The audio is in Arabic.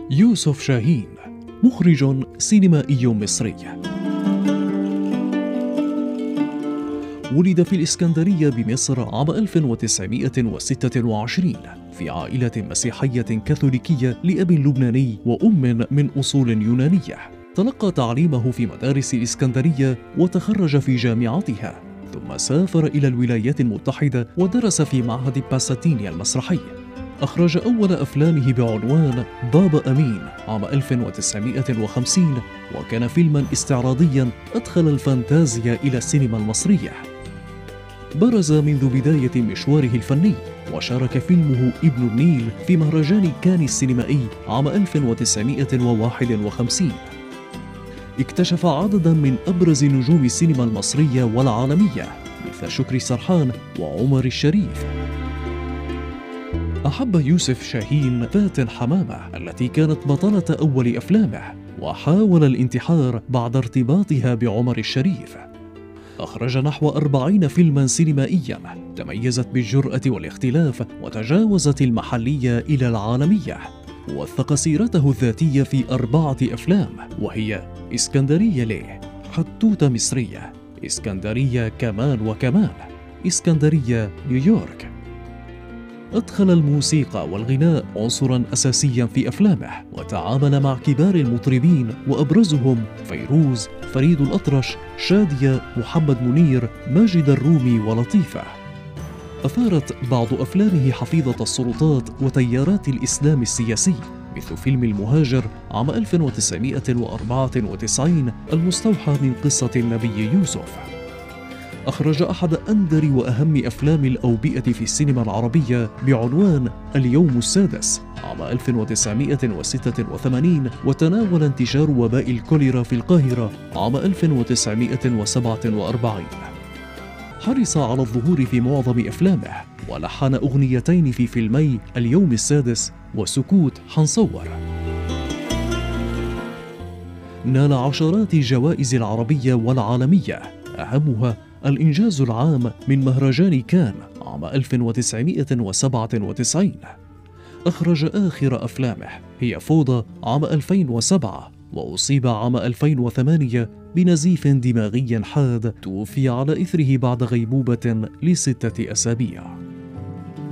يوسف شاهين مخرج سينمائي مصري. ولد في الإسكندرية بمصر عام 1926 في عائلة مسيحية كاثوليكية لأب لبناني وأم من أصول يونانية. تلقى تعليمه في مدارس الإسكندرية وتخرج في جامعتها، ثم سافر إلى الولايات المتحدة ودرس في معهد باساتينيا المسرحي. أخرج أول أفلامه بعنوان بابا أمين عام 1950، وكان فيلما استعراضيا أدخل الفانتازيا إلى السينما المصرية. برز منذ بداية مشواره الفني، وشارك فيلمه ابن النيل في مهرجان كان السينمائي عام 1951. اكتشف عددا من أبرز نجوم السينما المصرية والعالمية مثل شكري سرحان وعمر الشريف. أحب يوسف شاهين فاتن حمامة التي كانت بطلة أول أفلامه، وحاول الانتحار بعد ارتباطها بعمر الشريف. أخرج نحو 40 فيلما سينمائيا تميزت بالجرأة والاختلاف، وتجاوزت المحلية إلى العالمية. وثق سيرته الذاتية في 4 أفلام، وهي إسكندرية ليه، حتوتة مصرية، إسكندرية كمان وكمان، إسكندرية نيويورك. أدخل الموسيقى والغناء عنصراً أساسياً في أفلامه، وتعامل مع كبار المطربين وأبرزهم فيروز، فريد الأطرش، شادية، محمد منير، ماجد الرومي ولطيفة. أثارت بعض أفلامه حفيظة السلطات وتيارات الإسلام السياسي، مثل فيلم المهاجر عام 1994 المستوحى من قصة النبي يوسف. أخرج أحد أندر وأهم أفلام الأوبئة في السينما العربية بعنوان اليوم السادس عام 1986، وتناول انتشار وباء الكوليرا في القاهرة عام 1947. حرص على الظهور في معظم أفلامه، ولحن أغنيتين في فيلمي اليوم السادس وسكوت حنصور. نال عشرات الجوائز العربية والعالمية، أهمها الإنجاز العام من مهرجان كان عام 1997. أخرج آخر أفلامه هي فوضى عام 2007، وأصيب عام 2008 بنزيف دماغي حاد، توفي على إثره بعد غيبوبة ل6 أسابيع.